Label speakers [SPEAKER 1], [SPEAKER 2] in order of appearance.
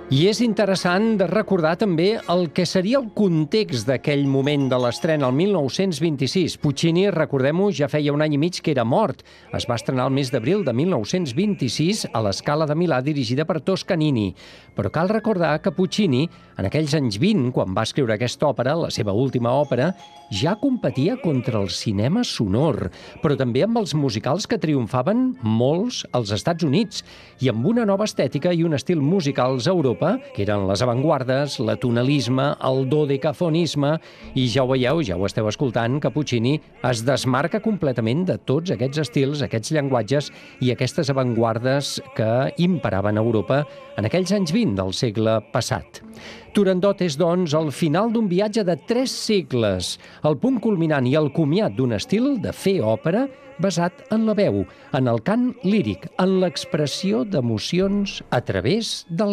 [SPEAKER 1] I és interessant de recordar també el que seria el context d'aquell moment de l'estrena, el 1926. Puccini, recordem-ho, ja feia un any i mig que era mort. Es va estrenar el mes d'abril de 1926 a la Scala de Milà, dirigida per Toscanini. Però cal recordar que Puccini, en aquells anys 20, quan va escriure aquesta òpera, la seva última òpera, ja competia contra el cinema sonor, però també amb els musicals que triomfaven molts als Estats Units i amb una nova estètica i un estil musicals a Europa, que eren les avantguardes, l'atonalisme, el dodecafonisme, i ja ho veieu, ja ho esteu escoltant, que Puccini es desmarca completament de tots aquests estils, aquests llenguatges i aquestes avantguardes que imperaven a Europa en aquells anys 20 del segle passat. Turandot és, doncs, el final d'un viatge de 3 segles, el punt culminant i el comiat d'un estil de fer òpera basat en la veu, en el cant líric, en l'expressió d'emocions a través del